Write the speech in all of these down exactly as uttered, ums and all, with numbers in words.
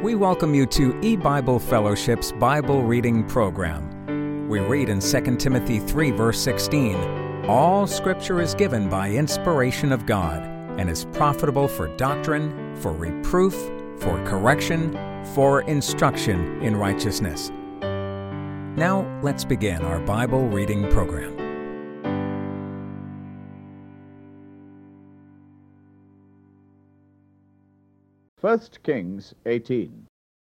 We welcome you to E-Bible Fellowship's Bible Reading Program. We read in Second Timothy three, verse sixteen, "All Scripture is given by inspiration of God, and is profitable for doctrine, for reproof, for correction, for instruction in righteousness." Now, let's begin our Bible reading program. First Kings eighteen.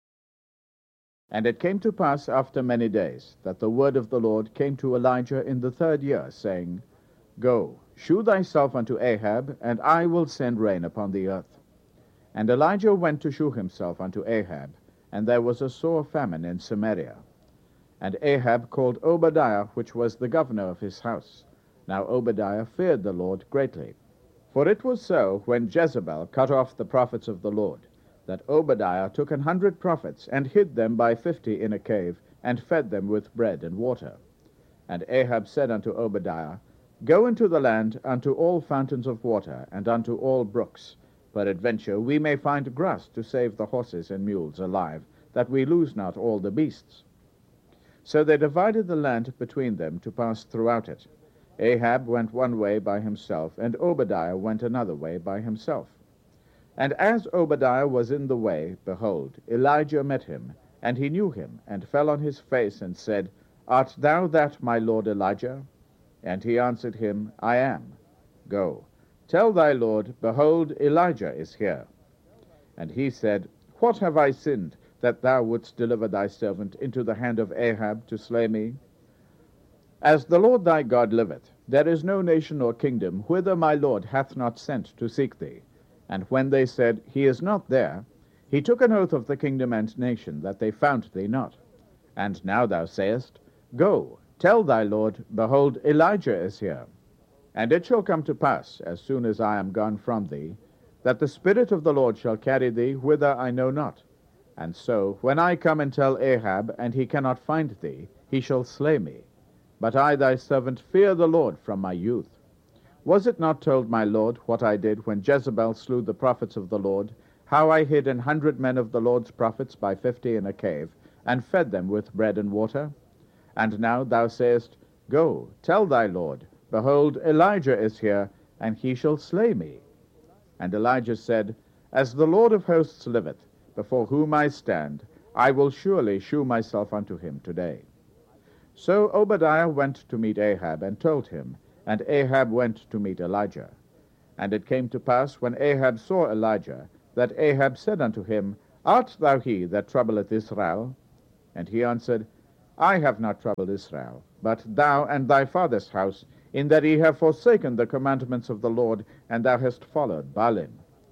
And it came to pass after many days, that the word of the Lord came to Elijah in the third year, saying, Go, shew thyself unto Ahab, and I will send rain upon the earth. And Elijah went to shew himself unto Ahab, and there was a sore famine in Samaria. And Ahab called Obadiah, which was the governor of his house. Now Obadiah feared the Lord greatly. For it was so, when Jezebel cut off the prophets of the Lord, that Obadiah took an hundred prophets, and hid them by fifty in a cave, and fed them with bread and water. And Ahab said unto Obadiah, Go into the land unto all fountains of water, and unto all brooks. Peradventure we may find grass to save the horses and mules alive, that we lose not all the beasts. So they divided the land between them to pass throughout it. Ahab went one way by himself, and Obadiah went another way by himself. And as Obadiah was in the way, behold, Elijah met him, and he knew him, and fell on his face, and said, Art thou that my lord Elijah? And he answered him, I am. Go, tell thy lord, behold, Elijah is here. And he said, What have I sinned, that thou wouldst deliver thy servant into the hand of Ahab to slay me? As the Lord thy God liveth, there is no nation or kingdom whither my Lord hath not sent to seek thee. And when they said, He is not there, he took an oath of the kingdom and nation, that they found thee not. And now thou sayest, Go, tell thy Lord, behold, Elijah is here. And it shall come to pass, as soon as I am gone from thee, that the Spirit of the Lord shall carry thee whither I know not. And so, when I come and tell Ahab, and he cannot find thee, he shall slay me. But I thy servant fear the Lord from my youth. Was it not told my Lord what I did when Jezebel slew the prophets of the Lord, how I hid an hundred men of the Lord's prophets by fifty in a cave, and fed them with bread and water? And now thou sayest, Go, tell thy Lord, behold, Elijah is here, and he shall slay me. And Elijah said, As the Lord of hosts liveth, before whom I stand, I will surely shew myself unto him today. So Obadiah went to meet Ahab, and told him, and Ahab went to meet Elijah. And it came to pass, when Ahab saw Elijah, that Ahab said unto him, Art thou he that troubleth Israel? And he answered, I have not troubled Israel, but thou and thy father's house, in that ye have forsaken the commandments of the Lord, and thou hast followed Baalim.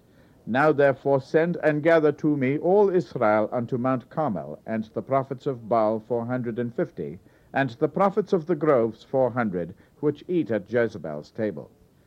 Now therefore send and gather to me all Israel unto Mount Carmel, and the prophets of Baal four hundred and fifty, and the prophets of the groves four hundred, which eat at Jezebel's table.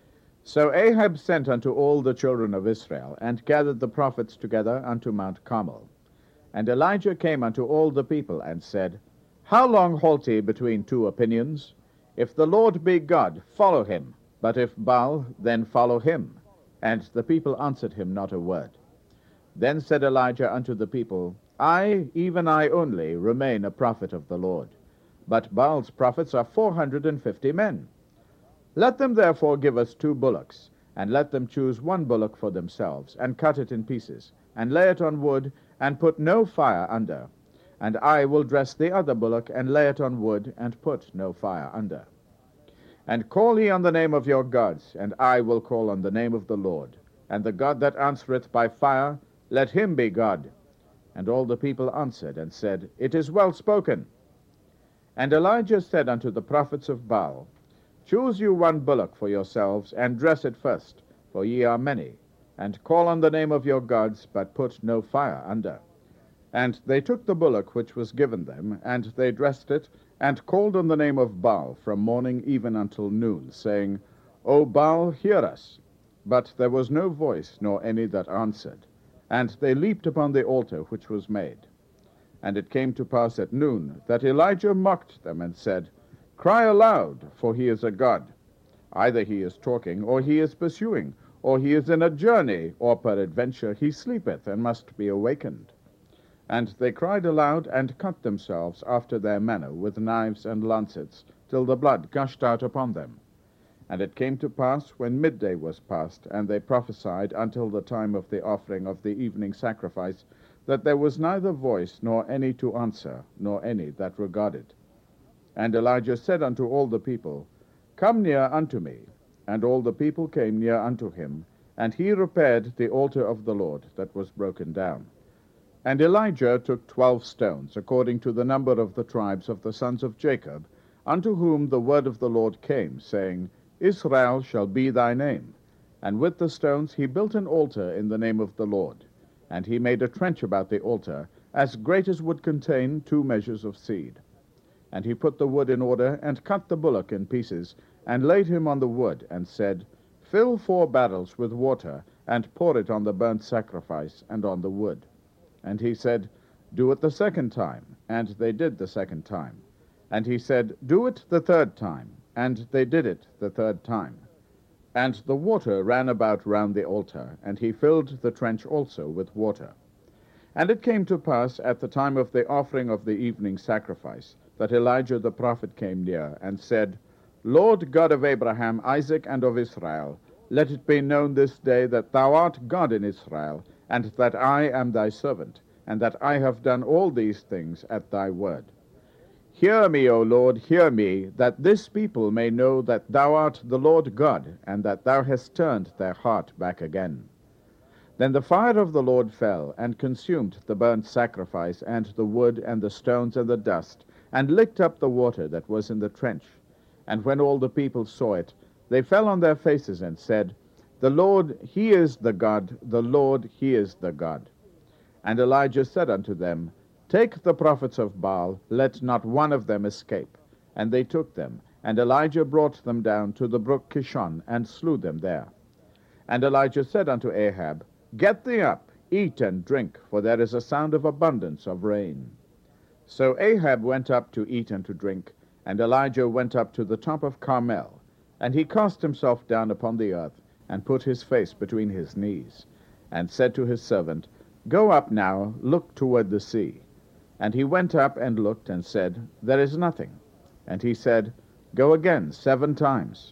So Ahab sent unto all the children of Israel, and gathered the prophets together unto Mount Carmel. And Elijah came unto all the people, and said, How long halt ye between two opinions? If the Lord be God, follow him, but if Baal, then follow him. And the people answered him not a word. Then said Elijah unto the people, I, even I only, remain a prophet of the Lord. But Baal's prophets are four hundred and fifty men. Let them therefore give us two bullocks, and let them choose one bullock for themselves, and cut it in pieces, and lay it on wood, and put no fire under. And I will dress the other bullock, and lay it on wood, and put no fire under. And call ye on the name of your gods, and I will call on the name of the Lord. And the God that answereth by fire, let him be God. And all the people answered, and said, It is well spoken. And Elijah said unto the prophets of Baal, Choose you one bullock for yourselves, and dress it first, for ye are many, and call on the name of your gods, but put no fire under. And they took the bullock which was given them, and they dressed it, and called on the name of Baal from morning even until noon, saying, O Baal, hear us. But there was no voice, nor any that answered. And they leaped upon the altar which was made. And it came to pass at noon, that Elijah mocked them, and said, Cry aloud, for he is a god. Either he is talking, or he is pursuing, or he is in a journey, or peradventure he sleepeth, and must be awakened. And they cried aloud, and cut themselves after their manner with knives and lancets, till the blood gushed out upon them. And it came to pass, when midday was past, and they prophesied until the time of the offering of the evening sacrifice, that there was neither voice, nor any to answer, nor any that regarded. And Elijah said unto all the people, Come near unto me. And all the people came near unto him, and he repaired the altar of the Lord that was broken down. And Elijah took twelve stones, according to the number of the tribes of the sons of Jacob, unto whom the word of the Lord came, saying, Israel shall be thy name. And with the stones he built an altar in the name of the Lord. And he made a trench about the altar, as great as would contain two measures of seed. And he put the wood in order, and cut the bullock in pieces, and laid him on the wood, and said, Fill four barrels with water, and pour it on the burnt sacrifice, and on the wood. And he said, Do it the second time. And they did the second time. And he said, Do it the third time. And they did it the third time. And the water ran about round the altar, and he filled the trench also with water. And it came to pass at the time of the offering of the evening sacrifice, that Elijah the prophet came near, and said, Lord God of Abraham, Isaac, and of Israel, let it be known this day that thou art God in Israel, and that I am thy servant, and that I have done all these things at thy word. Hear me, O Lord, hear me, that this people may know that thou art the Lord God, and that thou hast turned their heart back again. Then the fire of the Lord fell, and consumed the burnt sacrifice, and the wood, and the stones, and the dust, and licked up the water that was in the trench. And when all the people saw it, they fell on their faces, and said, The Lord, he is the God, the Lord, he is the God. And Elijah said unto them, Take the prophets of Baal, let not one of them escape. And they took them, and Elijah brought them down to the brook Kishon, and slew them there. And Elijah said unto Ahab, Get thee up, eat and drink, for there is a sound of abundance of rain. So Ahab went up to eat and to drink, and Elijah went up to the top of Carmel, and he cast himself down upon the earth, and put his face between his knees, and said to his servant, Go up now, look toward the sea. And he went up and looked, and said, There is nothing. And he said, Go again seven times.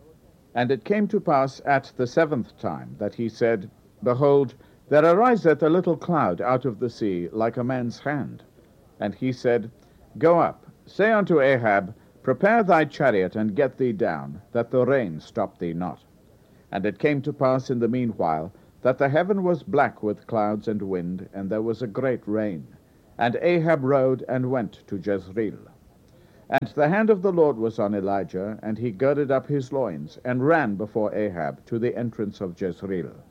And it came to pass at the seventh time that he said, Behold, there ariseth a little cloud out of the sea, like a man's hand. And he said, Go up, say unto Ahab, Prepare thy chariot, and get thee down, that the rain stop thee not. And it came to pass in the meanwhile, that the heaven was black with clouds and wind, and there was a great rain. And Ahab rode and went to Jezreel. And the hand of the Lord was on Elijah, and he girded up his loins, and ran before Ahab to the entrance of Jezreel.